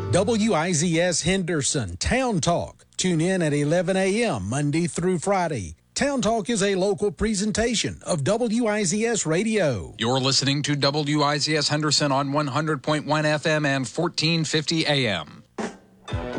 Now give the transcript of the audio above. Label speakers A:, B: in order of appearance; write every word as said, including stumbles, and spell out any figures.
A: W I Z S Henderson Town Talk. Tune in at eleven a.m. Monday through Friday. Town Talk is a local presentation of W I Z S Radio.
B: You're listening to W I Z S Henderson on one hundred point one F M and fourteen fifty A M.